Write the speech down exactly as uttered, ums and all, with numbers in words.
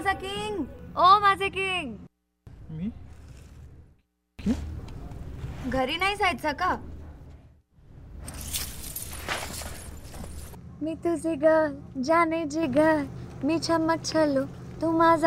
माझा किंग, ओ माझे किंग. मी घरी नाही जायचं का? मी तुझी ग जाने जिगर, मी चमक छलो तू माझा